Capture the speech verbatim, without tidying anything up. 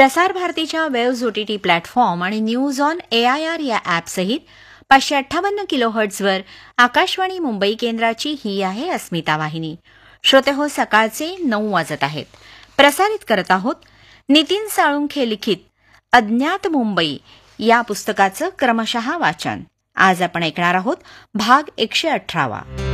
प्रसार भारतीच्या waves OTT platform आणि न्यूज ऑन एआयआर या ॲपसहित पाचशे अठ्ठावन्न किलोहर्ट्झवर आकाशवाणी मुंबई केंद्राची ही आहे अस्मिता वाहिनी. श्रोते हो, सकाळचे नऊ वाजत आहेत. प्रसारित करत आहोत नितीन साळुंखे लिखित अज्ञात मुंबई या पुस्तकाचं क्रमशः वाचन. आज आपण ऐकणार आहोत भाग एकशे अठरावा.